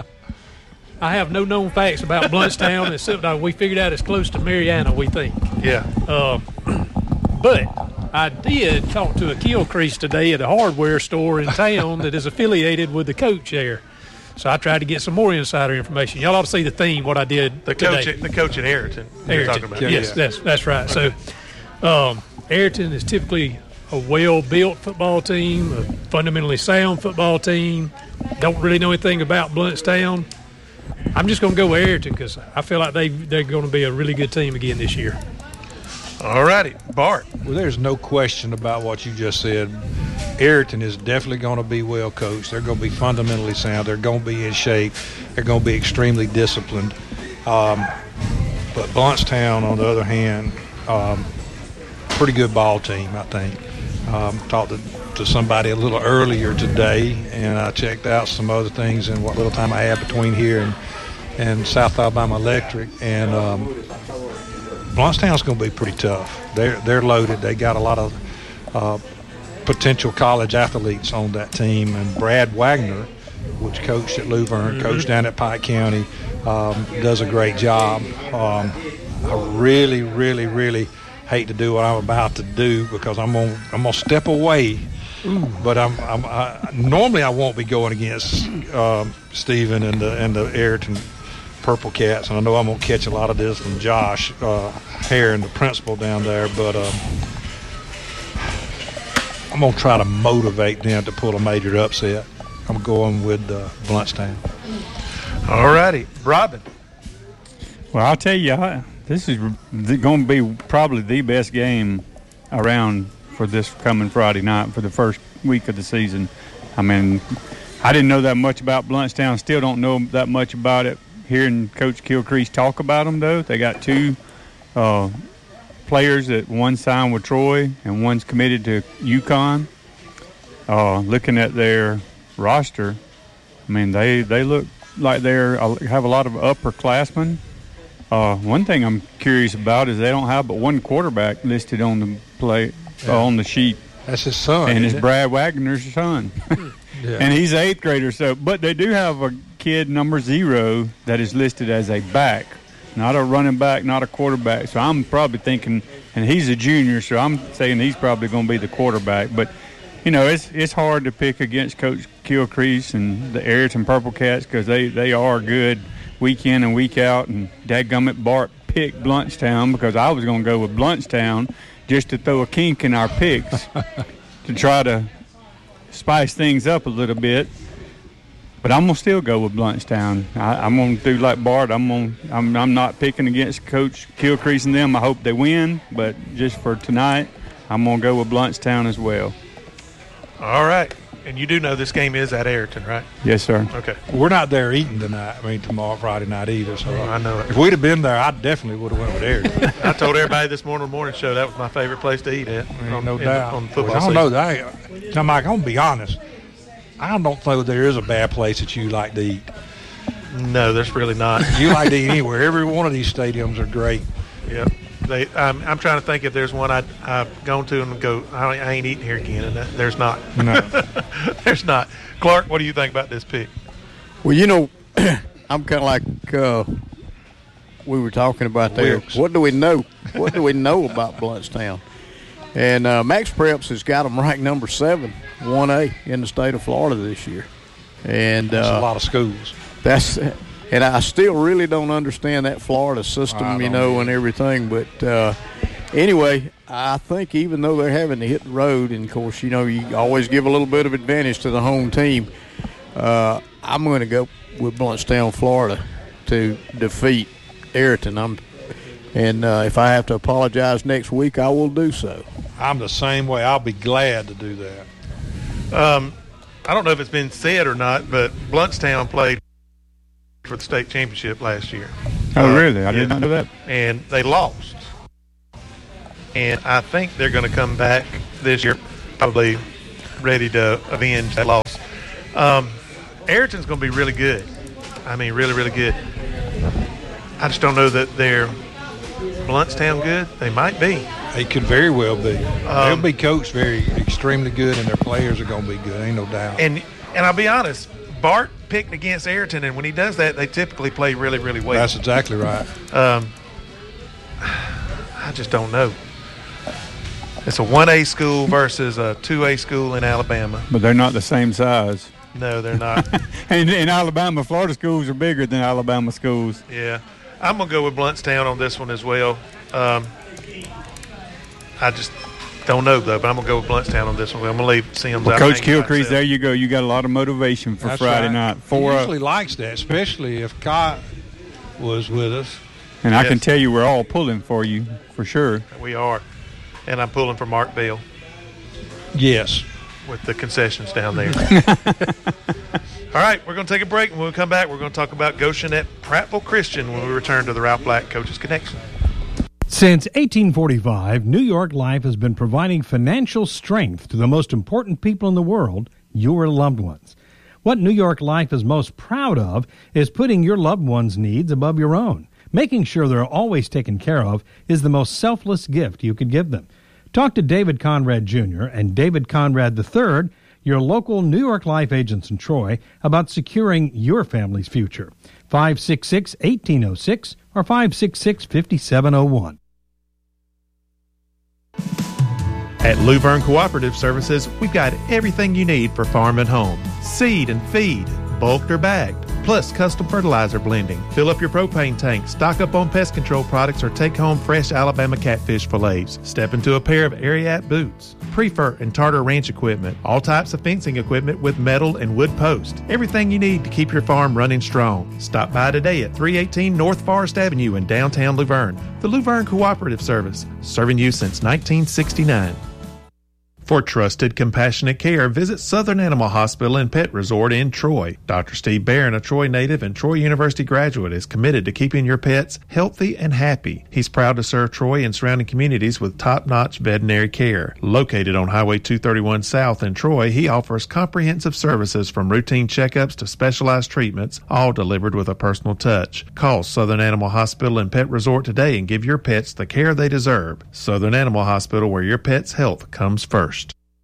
I have no known facts about Bluntstown, except that we figured out it's close to Mariana, we think. Yeah. Uh, but I did talk to a kill crease today at a hardware store in town that is affiliated with the coach there. So I tried to get some more insider information. Y'all ought to see the theme, what I did The coach, today. at, the coach at Ayrton. You're Ayrton. talking about. Yes, Yeah. that's that's right. So, um, Ayrton is typically a well-built football team, a fundamentally sound football team. Don't really know anything about Bluntstown. I'm just going to go with Ayrton because I feel like they they're going to be a really good team again this year. All righty, Bart. Well, there's no question about what you just said. Ayrton is definitely going to be well coached. They're going to be fundamentally sound. They're going to be in shape. They're going to be extremely disciplined. Um, but Bluntstown, on the other hand, um, pretty good ball team, I think. Um, talked to, to somebody a little earlier today, and I checked out some other things in what little time I had between here and, and South Alabama Electric. And um, Bluntstown's going to be pretty tough. They're they're loaded. They got a lot of uh, potential college athletes on that team. And Brad Wagner, which coached at Luverne, coached down at Pike County, um, does a great job. Um, I really, really, really hate to do what I'm about to do because I'm gonna I'm gonna step away. Ooh. But I'm, I'm I, normally I won't be going against um, Stephen and the and the Ayrton Purple Cats, and I know I'm gonna catch a lot of this from Josh uh, Hare and the principal down there. But um, I'm gonna try to motivate them to pull a major upset. I'm going with uh, Bluntstown. All righty, Robin. Well, I'll tell you, I, this is going to be probably the best game around for this coming Friday night for the first week of the season. I mean, I didn't know that much about Bluntstown. Still don't know that much about it. Hearing Coach Kilcrease talk about them, though, they got two uh, players that one signed with Troy and one's committed to UConn. Uh, looking at their roster, I mean, they, they look like they have a lot of upperclassmen. Uh, one thing I'm curious about is they don't have but one quarterback listed on the play Yeah. uh, on the sheet. That's his son, and it's isn't it? Brad Wagner's son, Yeah. and he's an eighth grader. So, but they do have a kid number zero that is listed as a back, not a running back, not a quarterback. So I'm probably thinking, and he's a junior, so I'm saying he's probably going to be the quarterback. But you know, it's it's hard to pick against Coach Kilcrease and the Ayrton Purple Cats because they, they are good week in and week out. And dadgummit, Bart picked Bluntstown because I was going to go with Bluntstown just to throw a kink in our picks to try to spice things up a little bit. But I'm gonna still go with Bluntstown. I, I'm gonna do like Bart. I'm gonna. I'm. I'm not picking against Coach Kilcrease and them. I hope they win, but just for tonight, I'm gonna go with Bluntstown as well. All right. And you do know this game is at Ayrton, right? Yes, sir. Okay. We're not there eating tonight. I mean, tomorrow, Friday night either. So I know it. If we'd have been there, I definitely would have went with Ayrton. I told everybody this morning morning show that was my favorite place to eat at. Ain't on, no in doubt. The, on football I don't season. know that. Now, Mike, I'm gonna be honest. I don't think there is a bad place that you like to eat. No, there's really not. You like to eat anywhere. Every one of these stadiums are great. Yep. They, I'm, I'm trying to think if there's one I'd, I've gone to and go, I, I ain't eating here again, and that, there's not. No. There's not. Clark, what do you think about this pick? Well, you know, I'm kind of like uh, we were talking about there. Wilkes. What do we know? What do we know about Bluntstown? And uh, Max Preps has got them ranked number seven, one A in the state of Florida this year. And that's uh, a lot of schools. That's, and I still really don't understand that Florida system, you know, and everything. But uh, anyway, I think even though they're having to hit the road, and of course, you know, you always give a little bit of advantage to the home team. Uh, I'm going to go with Bluntstown, Florida, to defeat Ayrton. I'm, and uh, if I have to apologize next week, I will do so. I'm the same way. I'll be glad to do that. Um, I don't know if it's been said or not, but Bluntstown played for the state championship last year. Oh, uh, really? I yeah. did not know that. And they lost. And I think they're going to come back this year, probably ready to avenge that loss. Um, Ayrton's going to be really good. I mean, really, really good. I just don't know that they're Bluntstown good. They might be. They could very well be. Um, They'll be coached very extremely good, and their players are going to be good. Ain't no doubt. And and I'll be honest, Bart picked against Ayrton, and when he does that, they typically play really, really well. That's exactly right. Um, I just don't know. It's a one A school versus a two A school in Alabama. But they're not the same size. No, they're not. and in Alabama, Florida schools are bigger than Alabama schools. Yeah. I'm going to go with Bluntstown on this one as well. Um, I just don't know, though, but I'm going to go with Bluntstown on this one. I'm going to leave Sims well, out. Coach Kilcrease, there you go. You got a lot of motivation for That's Friday right. night. For, he usually uh, likes that, especially if Cott was with us. And yes. I can tell you we're all pulling for you, for sure. We are. And I'm pulling for Mark Bell. Yes. With the concessions down there. All right, we're going to take a break. And when we come back, we're going to talk about Goshen at Prattville Christian when we return to the Ralph Black Coaches Connection. Since eighteen forty-five, New York Life has been providing financial strength to the most important people in the world, your loved ones. What New York Life is most proud of is putting your loved ones' needs above your own. Making sure they're always taken care of is the most selfless gift you could give them. Talk to David Conrad Junior and David Conrad the third, your local New York Life agents in Troy, about securing your family's future. five six six, one eight zero six or five six six, five seven zero one. At Luverne Cooperative Services, we've got everything you need for farm and home. Seed and feed, bulked or bagged, plus custom fertilizer blending. Fill up your propane tank, stock up on pest control products, or take home fresh Alabama catfish fillets. Step into a pair of Ariat boots, Prefer and Tartar Ranch equipment, all types of fencing equipment with metal and wood posts. Everything you need to keep your farm running strong. Stop by today at three eighteen North Forest Avenue in downtown Luverne. The Luverne Cooperative Service, serving you since nineteen sixty-nine. For trusted, compassionate care, visit Southern Animal Hospital and Pet Resort in Troy. Doctor Steve Barron, a Troy native and Troy University graduate, is committed to keeping your pets healthy and happy. He's proud to serve Troy and surrounding communities with top-notch veterinary care. Located on Highway two thirty-one South in Troy, he offers comprehensive services from routine checkups to specialized treatments, all delivered with a personal touch. Call Southern Animal Hospital and Pet Resort today and give your pets the care they deserve. Southern Animal Hospital, where your pet's health comes first.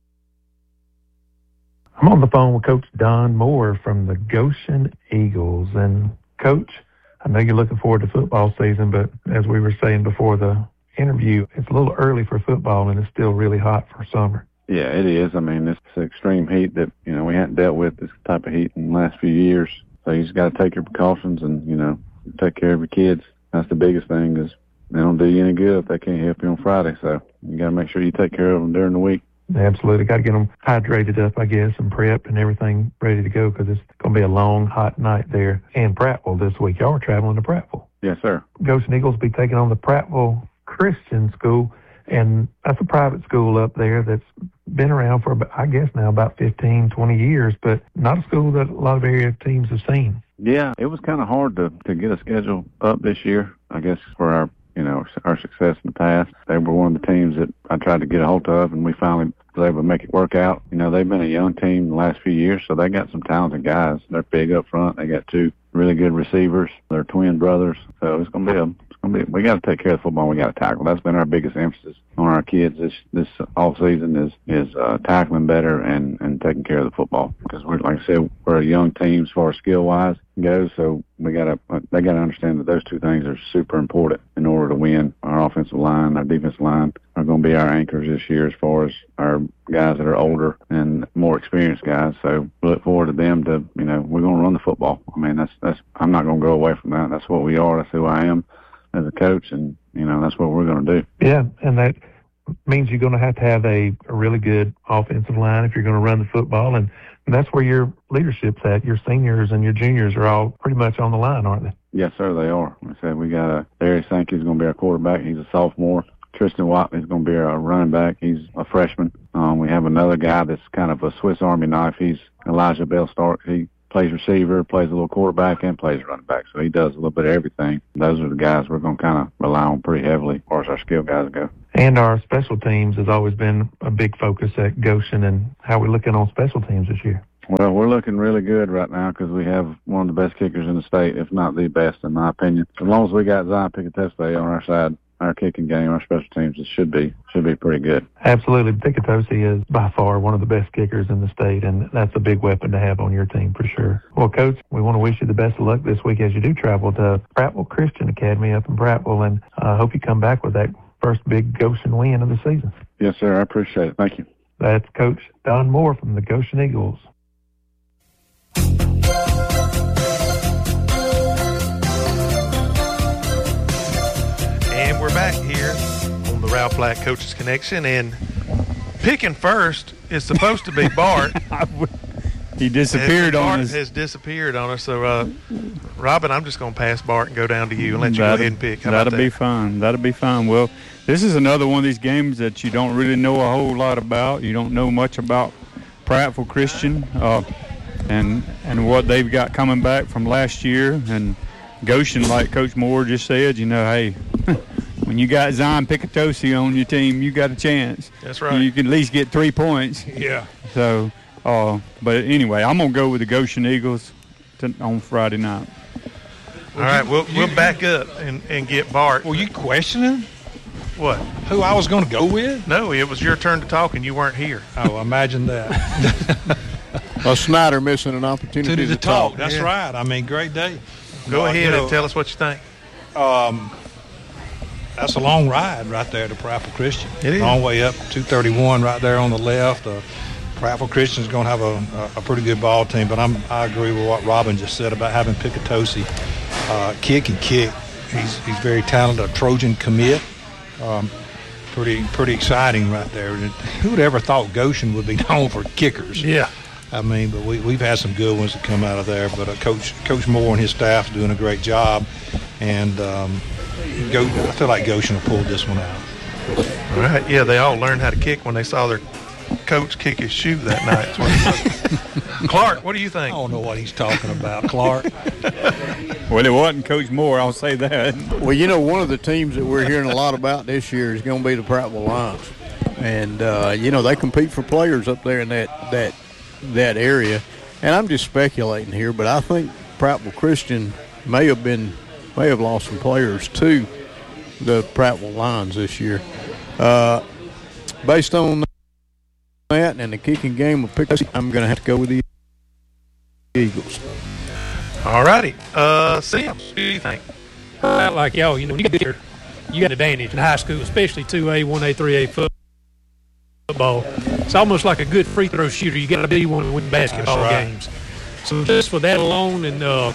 I'm on the phone with Coach Don Moore from the Goshen Eagles. And, Coach, I know you're looking forward to football season, but as we were saying before the interview, it's a little early for football, and it's still really hot for summer. Yeah, it is. I mean, it's extreme heat that, you know, we hadn't dealt with this type of heat in the last few years. So you just got to take your precautions and, you know, take care of your kids. That's the biggest thing, is they don't do you any good if they can't help you on Friday. So you got to make sure you take care of them during the week. Absolutely. Got to get them hydrated up, I guess, and prepped and everything ready to go, because it's going to be a long, hot night there in Prattville this week. Y'all are traveling to Prattville. Yes, sir. Goshen Eagles will be taking on the Prattville Christian School, and that's a private school up there that's been around for, I guess, now about fifteen, twenty years, but not a school that a lot of area teams have seen. Yeah, it was kind of hard to, to get a schedule up this year, I guess, for our you know, our success in the past. They were one of the teams that I tried to get a hold of, and we finally was able to make it work out. You know, they've been a young team the last few years, so they got some talented guys. They're big up front. They got two really good receivers. They're twin brothers. So it's going to be a, it's gonna be, we got to take care of the football. We got to tackle. That's been our biggest emphasis on our kids this this off season is is uh, tackling better and and taking care of the football. Because we're, like I said, we're a young team as far as skill wise goes. So we got to they got to understand that those two things are super important in order to win. Our offensive line, our defensive line are going to be our anchors this year as far as our guys that are older and more experienced guys. So we look forward to them to, you know, we're going to run the football. I mean, that's, that's, I'm not going to go away from that. That's what we are. That's who I am as a coach. And, you know, that's what we're going to do. Yeah. And that means you're going to have to have a, a really good offensive line if you're going to run the football. And, and that's where your leadership's at. Your seniors and your juniors are all pretty much on the line, aren't they? Yes, sir, they are. Like I said, we got a, Darius Sankey's going to be our quarterback. He's a sophomore. Tristan Watley's going to be our running back. He's a freshman. Um, we have another guy that's kind of a Swiss Army knife. He's Elijah Bell Stark. He plays receiver, plays a little quarterback, and plays running back. So he does a little bit of everything. Those are the guys we're going to kind of rely on pretty heavily as far as our skill guys go. And our special teams has always been a big focus at Goshen. And how are we looking on special teams this year? Well, we're looking really good right now because we have one of the best kickers in the state, if not the best, in my opinion. As long as we got Zion Pickatowski on our side, our kicking game, our special teams, it should be should be pretty good. Absolutely. Pickatowski is by far one of the best kickers in the state, and that's a big weapon to have on your team for sure. Well, Coach, we want to wish you the best of luck this week as you do travel to Prattville Christian Academy up in Prattville, and I uh, hope you come back with that first big Goshen win of the season. Yes, sir. I appreciate it. Thank you. That's Coach Don Moore from the Goshen Eagles. And we're back here on the Ralph Black Coaches Connection, and picking first is supposed to be Bart. He disappeared Bart on us. has disappeared on us. So, uh, Robin, I'm just going to pass Bart and go down to you and let you that'll, go ahead and pick. How that'll about that? be fine. That'll be fine. Well, this is another one of these games that you don't really know a whole lot about. You don't know much about Prattville Christian uh, and and what they've got coming back from last year. And Goshen, like Coach Moore just said, you know, hey, when you got Zion Pickatowski on your team, you got a chance. That's right. You can at least get three points. Yeah. So, uh, but anyway, I'm going to go with the Goshen Eagles to, on Friday night. All right, we'll we'll back up and, and get Bart. Were you questioning what? Who I was going to go with? No, it was your turn to talk, and you weren't here. Oh, imagine that. Well, Snyder missing an opportunity to, to talk. talk. That's Yeah. right. I mean, great day. Go Well, ahead you know, and tell us what you think. Um, that's a long ride right there to Prattville Christian. It is. Long way up, two thirty-one right there on the left. Uh, Prattville Christian's going to have a, a, a pretty good ball team, but I'm, I agree with what Robin just said about having Pickatowski uh, kick and kick. He's he's very talented, a Trojan commit. Um, pretty pretty exciting right there. Who would ever thought Goshen would be known for kickers? Yeah. I mean, but we, we've had some good ones that come out of there. But uh, Coach Coach Moore and his staff are doing a great job. And um, Go, I feel like Goshen will pull this one out. All right, yeah, they all learned how to kick when they saw their coach kick his shoe that night. Clark, what do you think? I don't know what he's talking about, Clark. Well, it wasn't Coach Moore, I'll say that. Well, you know, one of the teams that we're hearing a lot about this year is going to be the Prattville Lions. And, uh, you know, they compete for players up there in that, that that area. And I'm just speculating here, but I think Prattville Christian may have been may have lost some players to the Prattville Lions this year. Uh, based on that and the kicking game of Pickatowski, I'm going to have to go with the Eagles. All righty. Uh, Sam, what do you think? Uh, like y'all, you know, when you get here, you got an advantage in high school, especially two A, one A, three A football. It's almost like a good free throw shooter. You got to be one to win basketball right. games. So just for that alone, and uh,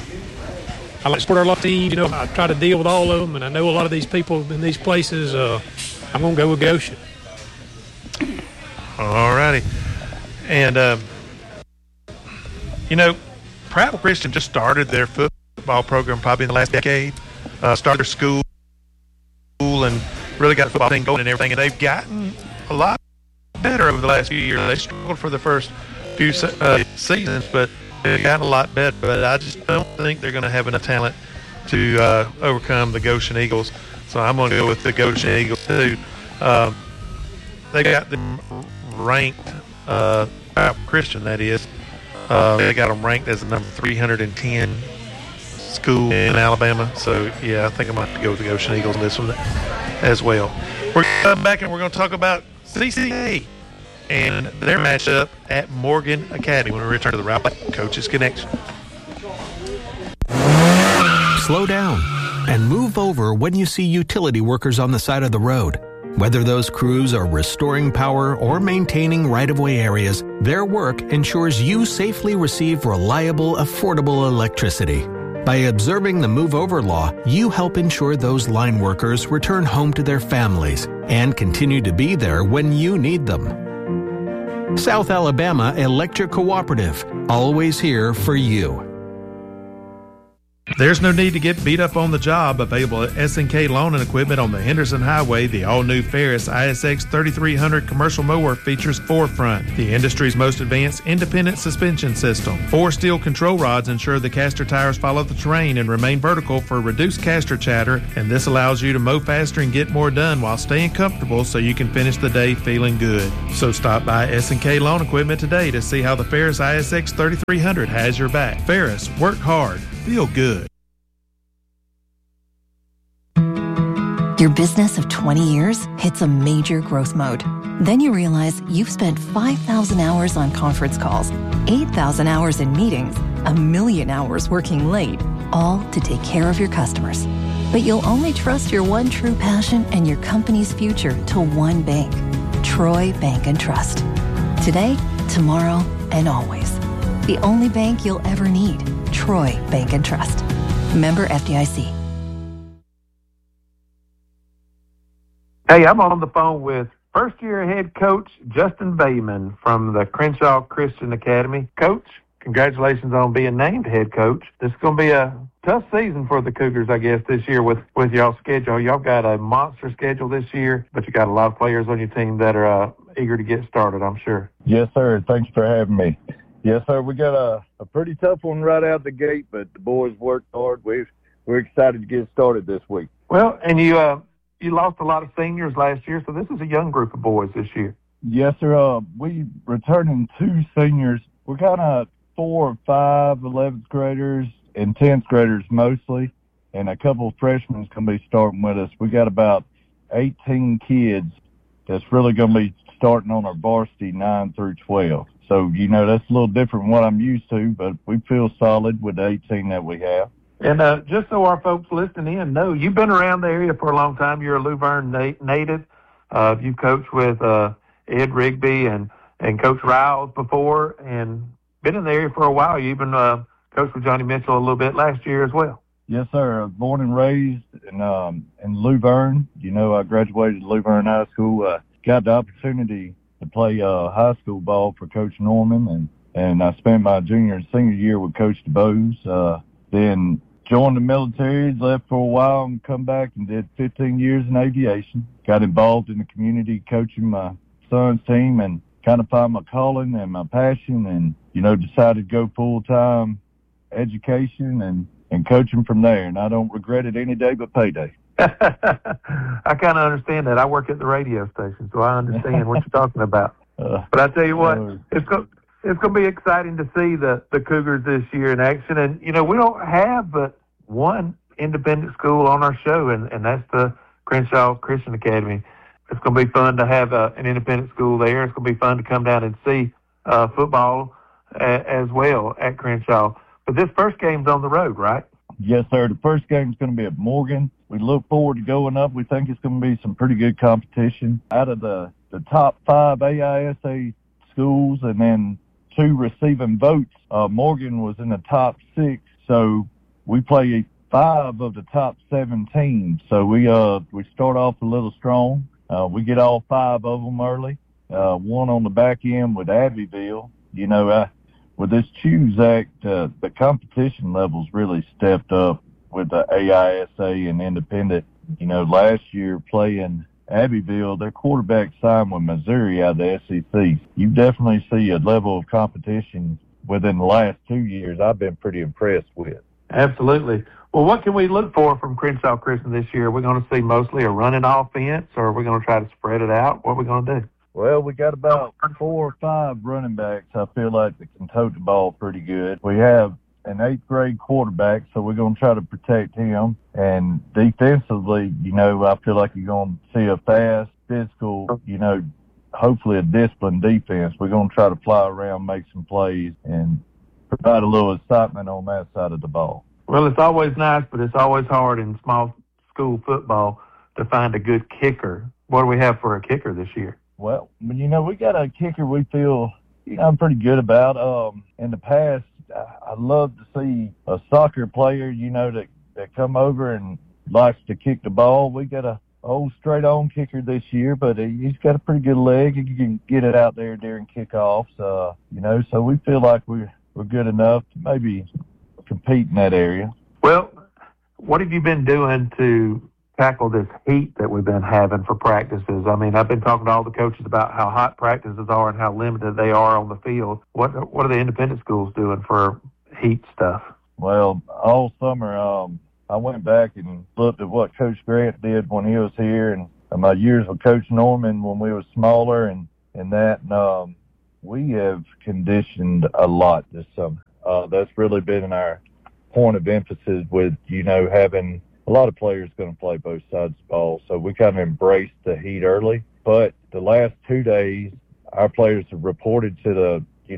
I like to support our lot team. You know, I try to deal with all of them, and I know a lot of these people in these places. Uh, I'm going to go with Goshen. All righty. And, um, you know, Prattville Christian just started their football program probably in the last decade. Uh, started their school and really got the football thing going and everything. And they've gotten a lot better over the last few years. They struggled for the first few uh, seasons, but they've gotten a lot better. But I just don't think they're going to have enough talent to uh, overcome the Goshen Eagles. So I'm going to go with the Goshen Eagles too. Um, they got them ranked, uh, Christian that is. Uh, they got them ranked as the number three hundred ten school in Alabama. So, yeah, I think I'm going to have to go with the Goshen Eagles on this one as well. We're going to come back and we're going to talk about C C A and their matchup at Morgan Academy when we return to the Ralph Black Coaches Connection. Slow down and move over when you see utility workers on the side of the road. Whether those crews are restoring power or maintaining right-of-way areas, their work ensures you safely receive reliable, affordable electricity. By observing the Move Over law, you help ensure those line workers return home to their families and continue to be there when you need them. South Alabama Electric Cooperative, always here for you. There's no need to get beat up on the job. Available at S and K Lawn and Equipment on the Henderson Highway, the all-new Ferris I S X thirty-three hundred commercial mower features Forefront, the industry's most advanced independent suspension system. Four steel control rods ensure the caster tires follow the terrain and remain vertical for reduced caster chatter, and this allows you to mow faster and get more done while staying comfortable so you can finish the day feeling good. So stop by S and K Lawn Equipment today to see how the Ferris I S X thirty-three hundred has your back. Ferris, work hard, feel good. Your business of twenty years hits a major growth mode. Then you realize you've spent five thousand hours on conference calls, eight thousand hours in meetings, a million hours working late, all to take care of your customers. But you'll only trust your one true passion and your company's future to one bank, Troy Bank and Trust. Today, tomorrow, and always. The only bank you'll ever need, Troy Bank and Trust. Member F D I C. Hey, I'm on the phone with first-year head coach Justin Bayman from the Crenshaw Christian Academy. Coach, congratulations on being named head coach. This is going to be a tough season for the Cougars, I guess, this year with, with y'all's schedule. Y'all got a monster schedule this year, but you got a lot of players on your team that are uh, eager to get started, I'm sure. Yes, sir. Thanks for having me. Yes, sir. We got a, a pretty tough one right out the gate, but the boys worked hard. We've, we're excited to get started this week. Well, and you uh, you lost a lot of seniors last year, so this is a young group of boys this year. Yes, sir. Uh, we returning two seniors. We're kind of four or five eleventh graders and tenth graders mostly, and a couple of freshmen going to be starting with us. We got about eighteen kids that's really going to be starting on our varsity nine through twelve. So, you know, that's a little different from what I'm used to, but we feel solid with the eighteen that we have. And uh, just so our folks listening in know, you've been around the area for a long time. You're a Luverne na- native. Uh, you've coached with uh, Ed Rigby and, and Coach Riles before and been in the area for a while. You even uh, coached with Johnny Mitchell a little bit last year as well. Yes, sir. Born and raised in, um, in Luverne. You know, I graduated Luverne High School. Uh, got the opportunity to play uh, high school ball for Coach Norman, and, and I spent my junior and senior year with Coach DeBose. Uh, then joined the military, left for a while, and come back and did fifteen years in aviation. Got involved in the community coaching my son's team and kind of found my calling and my passion, and, you know, decided to go full-time education and, and coaching from there. And I don't regret it any day but payday. I kind of understand that. I work at the radio station, so I understand what you're talking about. Uh, but I tell you what, uh, it's going it's going to be exciting to see the, the Cougars this year in action. And, you know, we don't have but one independent school on our show, and, and that's the Crenshaw Christian Academy. It's going to be fun to have uh, an independent school there. It's going to be fun to come down and see uh, football a, as well at Crenshaw. But this first game's on the road, right? Yes, sir. The first game's going to be at Morgan. We look forward to going up. We think it's going to be some pretty good competition. Out of the, the top five A I S A schools and then two receiving votes, uh, Morgan was in the top six. So we play five of the top seven teams. So we uh we start off a little strong. Uh, we get all five of them early. Uh, one on the back end with Abbeville. You know, uh, with this Choose Act, uh, the competition levels really stepped up with the A I S A and independent. You know, last year playing Abbeville, their quarterback signed with Missouri out of the S E C. You definitely see a level of competition within the last two years I've been pretty impressed with. Absolutely. Well, what can we look for from Crenshaw Christian this year? We're going to see mostly a running offense, or are we going to try to spread it out? What are we going to do? Well, we got about four or five running backs I feel like that can tote the ball pretty good. We have an eighth grade quarterback, so we're going to try to protect him. And defensively, you know, I feel like you're going to see a fast, physical, you know, hopefully a disciplined defense. We're going to try to fly around, make some plays, and provide a little excitement on that side of the ball. Well, it's always nice, but it's always hard in small school football to find a good kicker. What do we have for a kicker this year? Well, you know, we got a kicker we feel, you know, I'm pretty good about. Um, in the past, I, I love to see a soccer player, you know, that, that come over and likes to kick the ball. We got a old straight-on kicker this year, but he's got a pretty good leg. He can get it out there during kickoffs, uh, you know, so we feel like we're, we're good enough to maybe compete in that area. Well, what have you been doing to tackle this heat that we've been having for practices? I mean, I've been talking to all the coaches about how hot practices are and how limited they are on the field. What what are the independent schools doing for heat stuff? Well, all summer, um, I went back and looked at what Coach Grant did when he was here, and my years with Coach Norman when we were smaller, and, and that. And, um, we have conditioned a lot this summer. Uh, that's really been our point of emphasis with, you know, having a lot of players going to play both sides of the ball. So we kind of embraced the heat early. But the last two days, our players have reported to the